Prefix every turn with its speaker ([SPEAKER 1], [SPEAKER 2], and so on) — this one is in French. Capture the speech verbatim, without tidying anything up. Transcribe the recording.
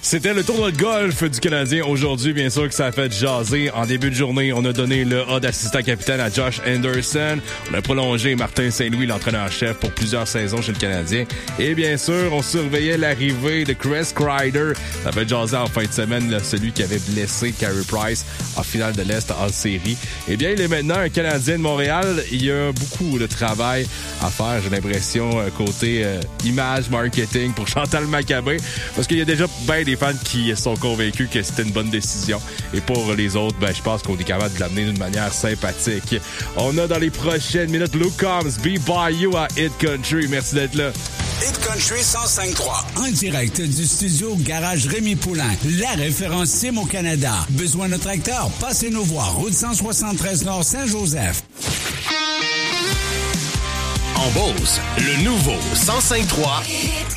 [SPEAKER 1] C'était le tournoi de golf du Canadien aujourd'hui. Bien sûr que ça a fait jaser. En début de journée, on a donné le A d'assistant capitaine à Josh Anderson. On a prolongé Martin Saint-Louis, l'entraîneur-chef, pour plusieurs saisons chez le Canadien. Et bien sûr, on surveillait l'arrivée de Chris Kreider. Ça a fait jaser en fin de semaine, là, celui qui avait blessé Carey Price en finale de l'Est en série. Eh bien, il est maintenant un Canadien de Montréal. Il y a beaucoup de travail à faire, j'ai l'impression, côté euh, image, marketing pour Chantal Maccabé. Parce qu'il y a déjà bien des fans qui sont convaincus que c'était une bonne décision. Et pour les autres, ben, je pense qu'on est capable de l'amener d'une manière sympathique. On a dans les prochaines minutes Luke Combs, Be By You à Hit Country. Merci d'être là.
[SPEAKER 2] Hit Country cent cinq trois.
[SPEAKER 3] En direct du studio Garage Rémi Poulain, la référence Sim au Canada. Besoin de tracteur? Passez nous voir. Route cent soixante-treize Nord Saint-Joseph.
[SPEAKER 4] En Beauce, le nouveau cent cinq trois